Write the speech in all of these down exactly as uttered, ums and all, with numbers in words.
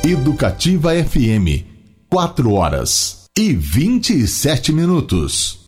Educativa F M, quatro horas e vinte e sete minutos.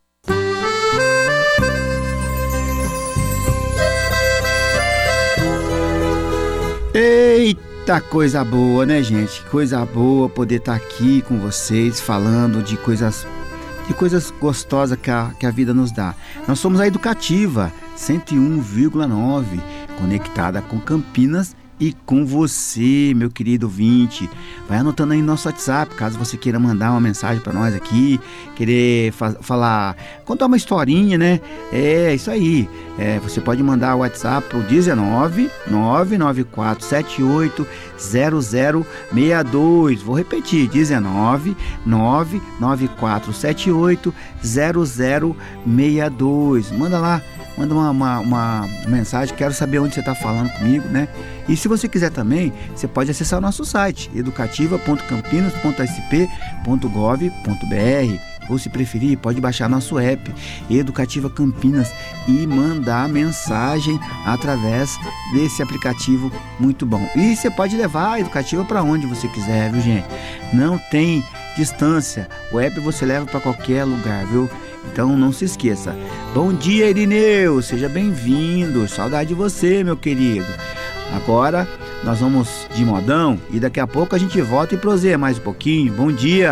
Eita, coisa boa, né, gente? Coisa boa poder estar aqui com vocês falando de coisas, de coisas gostosas que a, que a vida nos dá. Nós somos a Educativa cento e um vírgula nove, conectada com Campinas e com você, meu querido ouvinte. Vai anotando aí no nosso WhatsApp, caso você queira mandar uma mensagem para nós aqui, querer fa- falar, contar uma historinha, né? É, isso aí. É, você pode mandar o WhatsApp pro dezenove, nove nove quatro sete oito, zero zero seis dois. Vou repetir, dezenove, nove nove quatro sete oito, zero zero seis dois. Manda lá. Manda uma, uma, uma mensagem, quero saber onde você está falando comigo, né? E se você quiser também, você pode acessar o nosso site, educativa ponto campinas ponto s p ponto gov ponto b r, ou se preferir, pode baixar nosso app, Educativa Campinas, e mandar mensagem através desse aplicativo muito bom. E você pode levar a Educativa para onde você quiser, viu, gente? Não tem distância, o app você leva para qualquer lugar, viu? Então não se esqueça. Bom dia, Irineu, seja bem-vindo, saudade de você, meu querido. Agora nós vamos de modão e daqui a pouco a gente volta e proseia mais um pouquinho. Bom dia.